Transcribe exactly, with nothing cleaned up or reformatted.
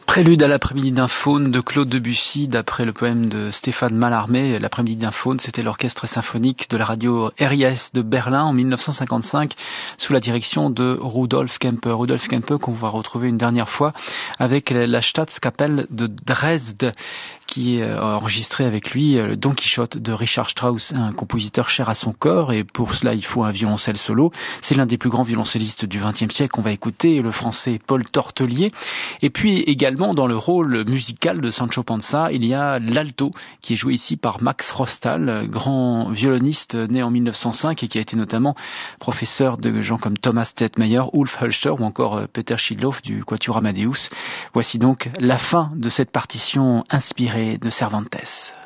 Prélude à l'après-midi d'un faune de Claude Debussy, d'après le poème de Stéphane Mallarmé. L'après-midi d'un faune, c'était l'orchestre symphonique de la radio R I S de Berlin en mille neuf cent cinquante-cinq, sous la direction de Rudolf Kempe. Rudolf Kempe qu'on va retrouver une dernière fois avec la Staatskapelle de Dresde, qui a enregistré avec lui le Don Quichotte de Richard Strauss, un compositeur cher à son corps, et pour cela il faut un violoncelle solo. C'est l'un des plus grands violoncellistes du vingtième siècle qu'on va écouter, le français Paul Tortelier. Et puis également dans le rôle musical de Sancho Panza, il y a l'alto qui est joué ici par Max Rostal, grand violoniste né en mille neuf cent cinq et qui a été notamment professeur de gens comme Thomas Tetmayer, Ulf Hölster ou encore Peter Schidlof du Quatuor Amadeus. Voici donc la fin de cette partition inspirée de Cervantes.